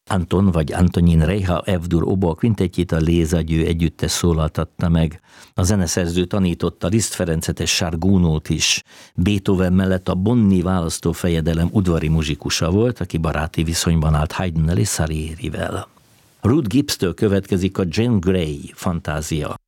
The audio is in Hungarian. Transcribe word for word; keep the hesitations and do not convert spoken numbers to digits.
Anton vagy Antonin Reicha F-dur oboa kvintettjét a Lézagyő együttes szólaltatta meg. A zeneszerző tanította Liszt Ferencet és Charles Gounod is. Beethoven mellett a Bonni választófejedelem udvari muzsikusa volt, aki baráti viszonyban állt Haydnnel és Salierivel. Ruth Gibbs-től következik a Jane Grey fantázia.